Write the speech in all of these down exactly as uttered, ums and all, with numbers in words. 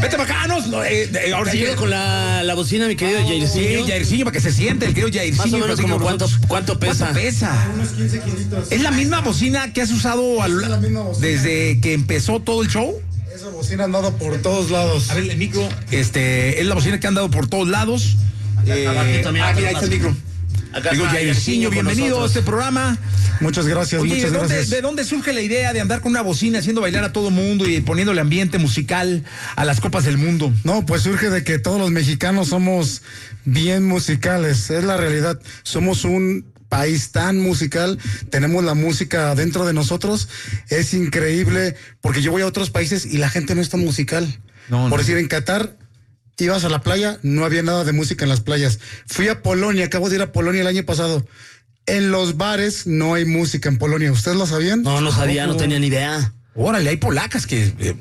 Vete para acá, no, no eh, eh, ahora sí Ayuda con la, la bocina, mi querido Jairzinho. Sí, Jairzinho, para que se siente, el querido Jairzinho. Más o menos como cuánto, cuánto pesa. ¿Cuánto pesa? Unos quince kilitos. ¿Es la misma bocina que has usado a lo- Es la misma bocina. desde que empezó todo el show? Esa bocina ha andado por todos lados. A ver, el micro. Este, es la bocina que han dado por todos lados. Eh, abajito, mira, ah, mira, acá ahí está el micro. Acá Digo, está Jairzinho, Jairzinho con bienvenido a nosotros. este programa. Muchas gracias, Oye, ¿de muchas dónde, gracias. ¿de dónde surge la idea de andar con una bocina haciendo bailar a todo mundo y poniéndole ambiente musical a las copas del mundo? No, pues surge de que todos los mexicanos somos bien musicales, es la realidad. Somos un país tan musical, tenemos la música dentro de nosotros, es increíble, porque yo voy a otros países y la gente no es tan musical. No, Por no. decir, en Qatar, ibas a la playa, no había nada de música en las playas. Fui a Polonia, acabo de ir a Polonia el año pasado. En los bares no hay música en Polonia, ¿ustedes lo sabían? No, no sabía, no tenía ni idea. Órale, hay polacas que... eh,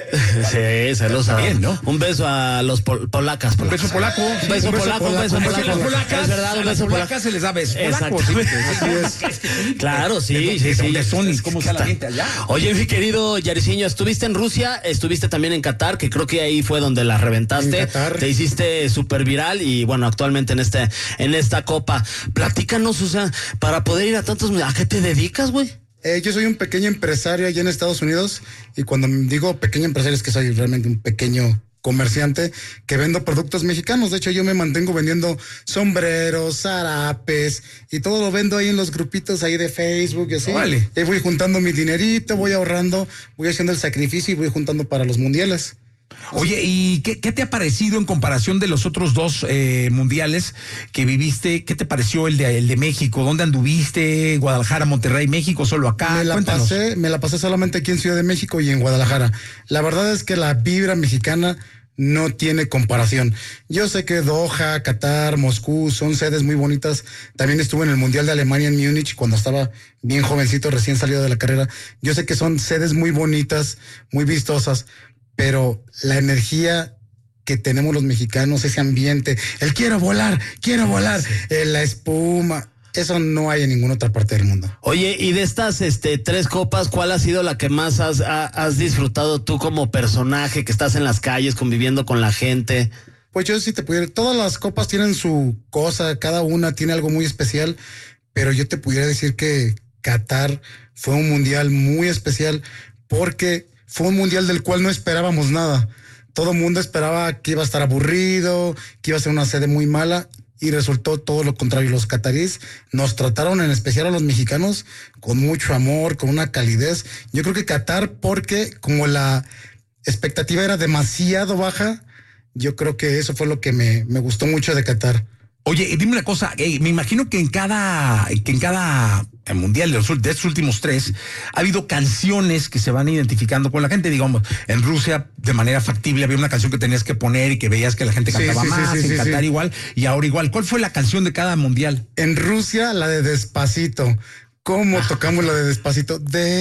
Sí, se lo sabe. Bien, ¿no? Un beso a los pol- polacas, un polacas. beso polaco. Un beso sí, polaco, un beso Es que polaco. las polacas, Es verdad, a un las beso polacas polaco. se les da beso polaco. Exactamente. Sí, Así es. Claro, sí, ¿De sí, dónde- sí. de dónde son y cómo está la Está- gente allá? Oye, mi querido Jairzinho, estuviste en Rusia, estuviste también en Qatar, que creo que ahí fue donde la reventaste. En Qatar. Te hiciste súper viral y bueno, actualmente en este, en esta copa. Platícanos, o sea, para poder ir a tantos, ¿a qué te dedicas, güey? Eh, yo soy un pequeño empresario allá en Estados Unidos y cuando digo pequeño empresario es que soy realmente un pequeño comerciante que vendo productos mexicanos. De hecho, yo me mantengo vendiendo sombreros, zarapes y todo lo vendo ahí en los grupitos ahí de Facebook y así. Órale. Y voy juntando mi dinerito, voy ahorrando, voy haciendo el sacrificio y voy juntando para los mundiales. Oye, ¿y qué, qué te ha parecido en comparación de los otros dos eh, mundiales que viviste? ¿Qué te pareció el de, el de México? ¿Dónde anduviste? ¿Guadalajara, Monterrey, México, solo acá? Me la Cuéntanos. pasé, me la pasé solamente aquí en Ciudad de México y en Guadalajara. La verdad es que la vibra mexicana no tiene comparación. Yo sé que Doha, Qatar, Moscú son sedes muy bonitas. También estuve en el Mundial de Alemania en Múnich cuando estaba bien jovencito, recién salido de la carrera. Yo sé que son sedes muy bonitas, muy vistosas, pero la energía que tenemos los mexicanos, ese ambiente, el quiero volar, quiero volar, eh, la espuma, eso no hay en ninguna otra parte del mundo. Oye, y de estas este, tres copas, ¿cuál ha sido la que más has, ha- has disfrutado tú como personaje que estás en las calles conviviendo con la gente? Pues yo sí te pudiera, todas las copas tienen su cosa, cada una tiene algo muy especial, pero yo te pudiera decir que Qatar fue un mundial muy especial porque fue un mundial del cual no esperábamos nada. Todo el mundo esperaba que iba a estar aburrido, que iba a ser una sede muy mala y resultó todo lo contrario. Los cataríes nos trataron, en especial a los mexicanos, con mucho amor, con una calidez. Yo creo que Qatar, porque como la expectativa era demasiado baja, yo creo que eso fue lo que me, me gustó mucho de Qatar. Oye, y dime una cosa, eh, me imagino que en cada, que en cada eh, mundial de, los, ul- de estos últimos tres ha habido canciones que se van identificando con la gente. Digamos, en Rusia de manera factible había una canción que tenías que poner y que veías que la gente Sí, cantaba sí, sí, más, sí, en sí, Qatar sí. igual y ahora igual. ¿Cuál fue la canción de cada mundial? En Rusia, la de Despacito. ¿Cómo tocamos la de Despacito?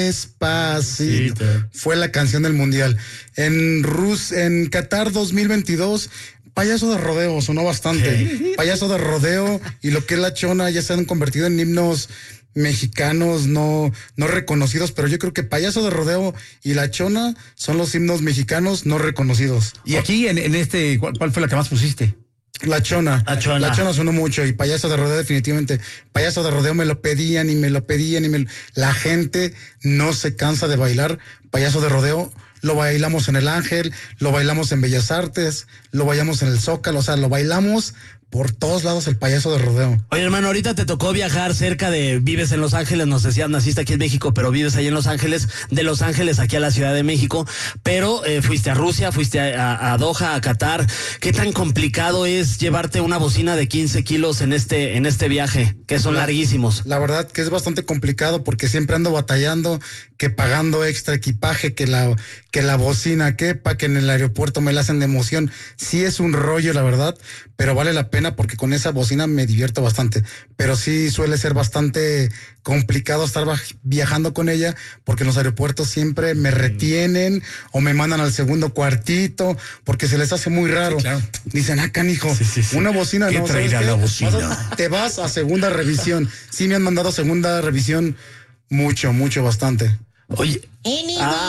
Despacito. Fue la canción del mundial. En Rus, en Qatar dos mil veintidós, Payaso de Rodeo sonó bastante. Payaso de Rodeo y lo que es La Chona ya se han convertido en himnos mexicanos no, no reconocidos, pero yo creo que Payaso de Rodeo y La Chona son los himnos mexicanos no reconocidos. Y aquí en, en este, ¿cuál, cuál fue la que más pusiste? La Chona. La Chona. La Chona sonó mucho y Payaso de Rodeo definitivamente. Payaso de Rodeo me lo pedían y me lo pedían y me lo... La gente no se cansa de bailar Payaso de Rodeo. Lo bailamos en El Ángel, lo bailamos en Bellas Artes, lo bailamos en el Zócalo, o sea, lo bailamos por todos lados el Payaso de Rodeo. Oye, hermano, ahorita te tocó viajar cerca de, vives en Los Ángeles, nos decías, naciste aquí en México, pero vives ahí en Los Ángeles, de Los Ángeles aquí a la Ciudad de México, pero eh, fuiste a Rusia, fuiste a, a, a Doha, a Qatar. ¿Qué tan complicado es llevarte una bocina de quince kilos en este, en este viaje, que son La- larguísimos? La verdad que es bastante complicado porque siempre ando batallando, que pagando extra equipaje, que la, que la bocina quepa, que en el aeropuerto me la hacen de emoción. Sí es un rollo, la verdad, pero vale la pena porque con esa bocina me divierto bastante. Pero sí suele ser bastante complicado estar baj- viajando con ella porque en los aeropuertos siempre me retienen o me mandan al segundo cuartito porque se les hace muy raro. Sí, claro. Dicen, ah, canijo, Sí, sí, sí. una bocina ¿Qué no. traerá ¿sabes la qué? bocina? Vas a- Te vas a segunda revisión. Sí me han mandado segunda revisión mucho, mucho, bastante. Oye. Ah.